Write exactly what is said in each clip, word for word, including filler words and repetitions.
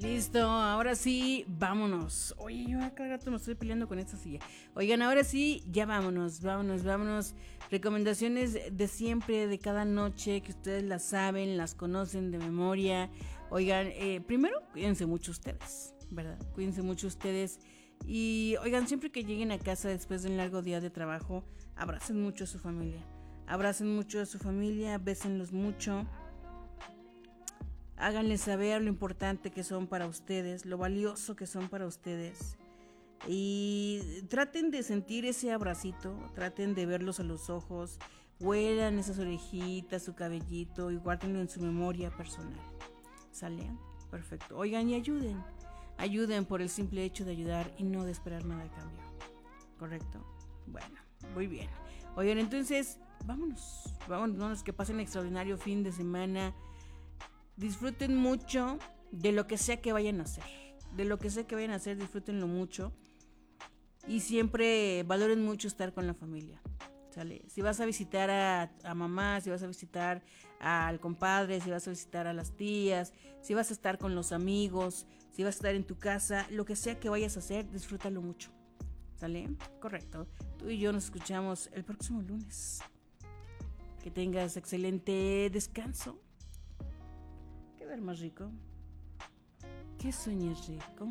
Listo, ahora sí, vámonos. Oye, yo a cada rato me estoy peleando con esta silla. Oigan, ahora sí, ya vámonos, vámonos, vámonos. Recomendaciones de siempre, de cada noche, que ustedes las saben, las conocen de memoria. Oigan, eh, primero, cuídense mucho ustedes, ¿verdad? Cuídense mucho ustedes. Y oigan, siempre que lleguen a casa después de un largo día de trabajo, abracen mucho a su familia. Abracen mucho a su familia, bésenlos mucho. Háganles saber lo importante que son para ustedes, lo valioso que son para ustedes. Y traten de sentir ese abracito, traten de verlos a los ojos, huelan esas orejitas, su cabellito y guárdenlo en su memoria personal. ¿Sale? Perfecto. Oigan y ayuden. Ayuden por el simple hecho de ayudar y no de esperar nada a cambio. ¿Correcto? Bueno, muy bien. Oigan, entonces, vámonos. Vámonos, que pasen un extraordinario fin de semana. Disfruten mucho de lo que sea que vayan a hacer. De lo que sea que vayan a hacer, disfrútenlo mucho. Y siempre valoren mucho estar con la familia. ¿Sale? Si vas a visitar a, a mamá, si vas a visitar al compadre, si vas a visitar a las tías, si vas a estar con los amigos, si vas a estar en tu casa, lo que sea que vayas a hacer, disfrútalo mucho. ¿Sale? Correcto. Tú y yo nos escuchamos el próximo lunes. Que tengas excelente descanso. ¿Qué duermas rico? Que sueñes rico.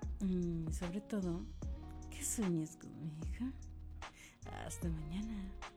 Mm, sobre todo, que sueñes con mi hija. Hasta mañana.